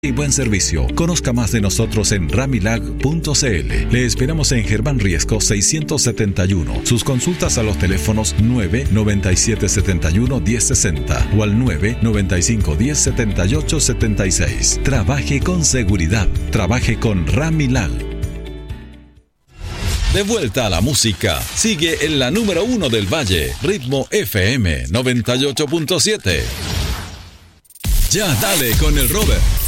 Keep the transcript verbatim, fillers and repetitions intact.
y buen servicio. Conozca más de nosotros en ramilag punto c l. Le esperamos en Germán Riesco seiscientos setenta y uno. Sus consultas a los teléfonos nueve noventa y siete setenta y uno diez sesenta o al nueve noventa y cinco diez setenta y ocho setenta y seis. Trabaje con seguridad. Trabaje con Ramilag. De vuelta a la música. Sigue en la número uno del Valle. Ritmo F M noventa y ocho punto siete. Ya dale con el Robert.